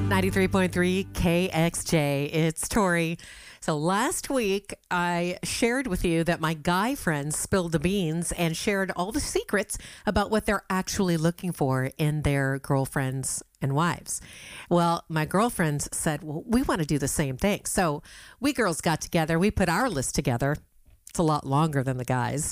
93.3 KXJ. It's Tori. So last week, I shared with you that my guy friends spilled the beans and shared all the secrets about what they're actually looking for in their girlfriends and wives. Well, my girlfriends said, well, we want to do the same thing. So we girls got together. We put our list together. It's a lot longer than the guys.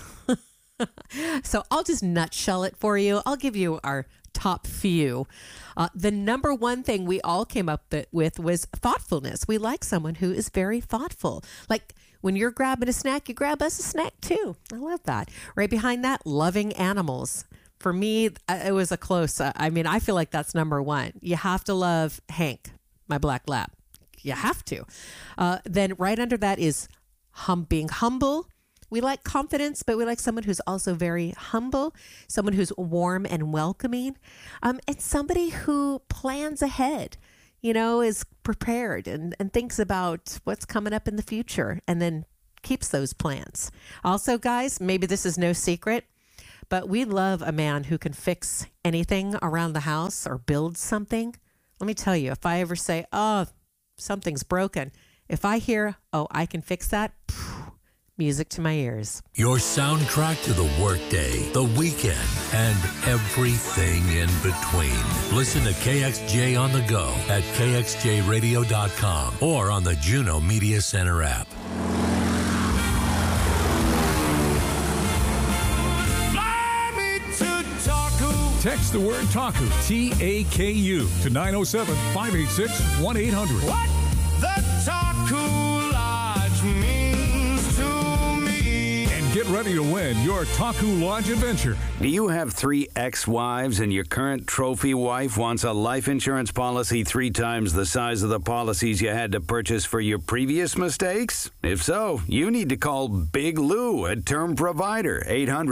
So I'll just nutshell it for you. I'll give you our top few. The number one thing we all came up with was thoughtfulness. We like someone who is very thoughtful. Like when you're grabbing a snack, you grab us a snack too. I love that. Right behind that, loving animals. For me, it was a close. I feel like that's number one. You have to love Hank, my black lab. You have to. Then right under that is being humble. We like confidence, but we like someone who's also very humble, someone who's warm and welcoming, and somebody who plans ahead, is prepared and thinks about what's coming up in the future and then keeps those plans. Also, guys, maybe this is no secret, but we love a man who can fix anything around the house or build something. Let me tell you, if I ever say, oh, something's broken, if I hear, oh, I can fix that, music to my ears. Your soundtrack to the workday, the weekend, and everything in between. Listen to KXJ on the go at kxjradio.com or on the Juno Media Center app. Text the word TAKU, T-A-K-U, to 907-586-1800. What the Taku Lodge means to me. And get ready to win your Taku Lodge adventure. Do you have 3 ex-wives and your current trophy wife wants a life insurance policy 3 times the size of the policies you had to purchase for your previous mistakes? If so, you need to call Big Lou at Term Provider,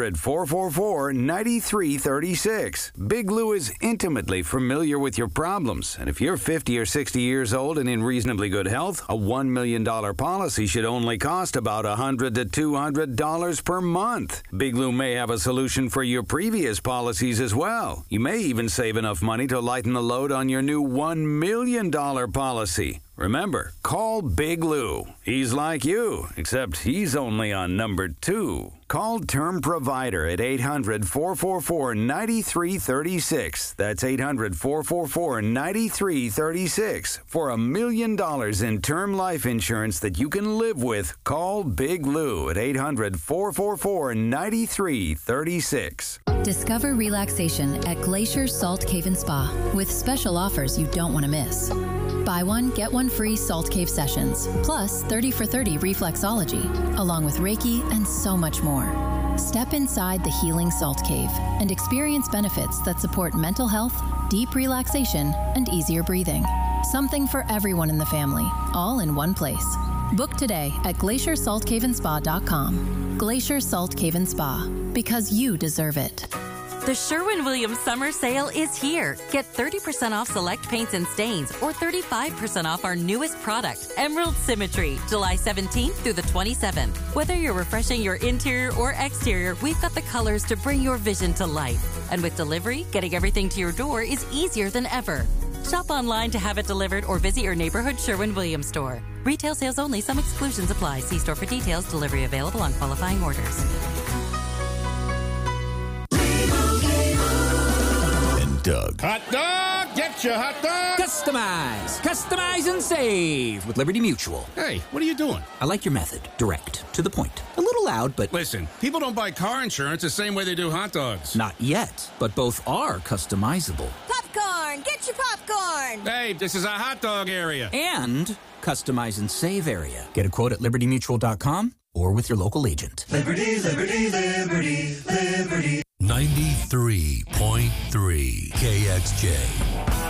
800-444-9336. Big Lou is intimately familiar with your problems, and if you're 50 or 60 years old and in reasonably good health, a $1 million policy should only cost about $100 to $200 per month. Big Lou may have a solution for your previous policies as well. You may even save enough money to lighten the load on your new $1 million policy. Remember, call Big Lou. He's like you, except he's only on number 2. Call Term Provider at 800-444-9336. That's 800-444-9336. For $1 million in term life insurance that you can live with, call Big Lou at 800-444-9336. Discover relaxation at Glacier Salt Cave and Spa with special offers you don't want to miss. Buy one, get one free Salt Cave sessions, plus 30 for 30 reflexology, along with Reiki and so much more. Step inside the healing Salt Cave and experience benefits that support mental health, deep relaxation, and easier breathing. Something for everyone in the family, all in one place. Book today at glaciersaltcaveandspa.com. Glacier Salt Cave and Spa, because you deserve it. The Sherwin-Williams Summer Sale is here. Get 30% off select paints and stains or 35% off our newest product, Emerald Symmetry, July 17th through the 27th. Whether you're refreshing your interior or exterior, we've got the colors to bring your vision to life. And with delivery, getting everything to your door is easier than ever. Shop online to have it delivered or visit your neighborhood Sherwin-Williams store. Retail sales only. Some exclusions apply. See store for details. Delivery available on qualifying orders. Doug. Hot dog! Get your hot dog! Customize and save with Liberty Mutual. Hey, what are you doing? I like your method. Direct, to the point. A little loud, but... Listen, people don't buy car insurance the same way they do hot dogs. Not yet, but both are customizable. Popcorn! Get your popcorn! Hey, this is a hot dog area. And customize and save area. Get a quote at libertymutual.com or with your local agent. Liberty, liberty, liberty, liberty. 93.3 KXJ.